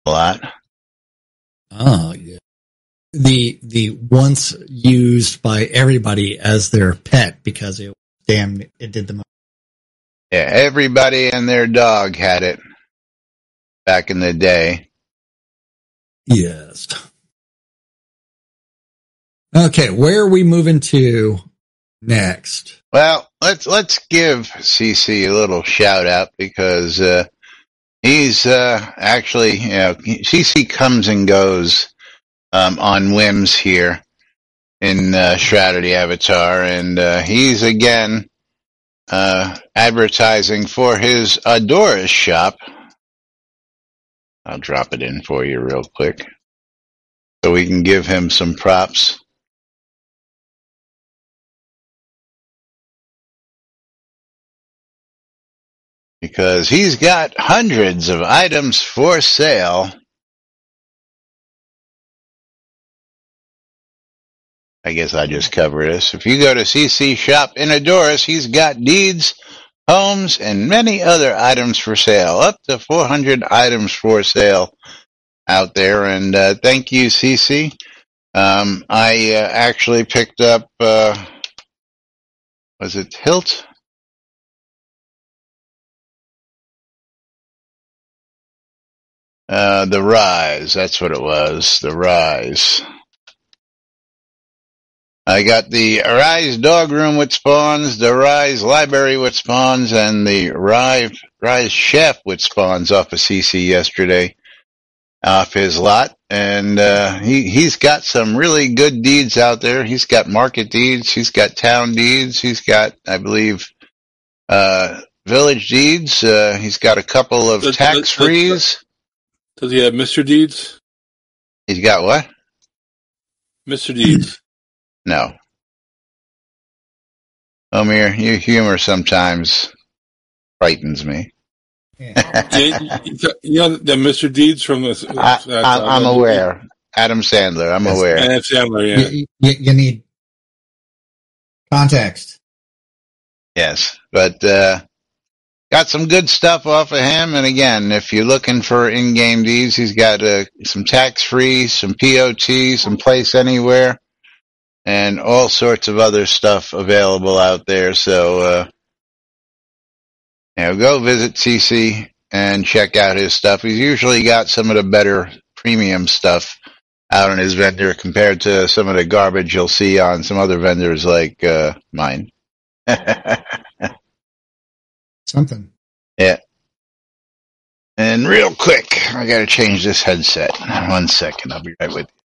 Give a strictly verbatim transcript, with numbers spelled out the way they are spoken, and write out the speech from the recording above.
a lot. Oh, yeah. The the once used by everybody as their pet because it damn it did the most. Yeah, everybody and their dog had it back in the day. Yes. Okay, where are we moving to next? Well, let's let's give C C a little shout out because uh, he's uh, actually, you know, C C comes and goes um, on whims here in uh, Shrouded Avatar, and uh, he's again uh, advertising for his Adoris shop. I'll drop it in for you real quick so we can give him some props. Because he's got hundreds of items for sale. I guess I just covered this. If you go to C C Shop in Adoris, he's got deeds, homes, and many other items for sale. Up to four hundred items for sale out there. And uh, thank you, C C. Um, I uh, actually picked up, uh, was it Hilt? Uh, the Rise, that's what it was, the Rise. I got the Rise Dog Room with spawns, the Rise Library with spawns, and the Rise, Rise Chef with spawns off of C C yesterday, off his lot. And uh, he, he's got some really good deeds out there. He's got market deeds, he's got town deeds, he's got, I believe, uh, village deeds. Uh, he's got a couple of tax-frees. Does he have Mister Deeds? He's got what? Mister Deeds. No. Omir, your humor sometimes frightens me. Yeah, you, you know the Mister Deeds from the. I, I, I'm aware. Adam Sandler, I'm yes, aware. Adam Sandler, yeah. You, you, you need context. Yes, but uh, got some good stuff off of him. And again, if you're looking for in-game deeds, he's got uh, some tax-free, some P O T, some Place Anywhere, and all sorts of other stuff available out there. So, uh, you know, go visit C C and check out his stuff. He's usually got some of the better premium stuff out on his vendor compared to some of the garbage you'll see on some other vendors like uh, mine. Something. Yeah. And real quick, I gotta change this headset. One second, I'll be right with you.